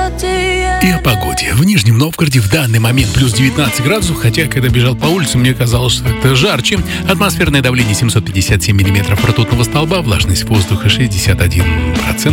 И о погоде. В Нижнем Новгороде в данный момент плюс 19 градусов, хотя, когда бежал по улице, мне казалось, что это жарче. Атмосферное давление 757 миллиметров ртутного столба, влажность воздуха 61%.